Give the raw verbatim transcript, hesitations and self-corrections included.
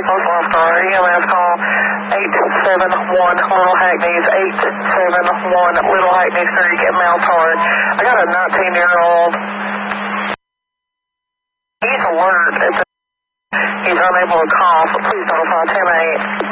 Post Office, E M S call eight seven one Little Hackneys, eight seven one Little Hackney Street at Mount Hard. I got a nineteen-year-old. He's alert. He's unable to call, so please notify ten eight.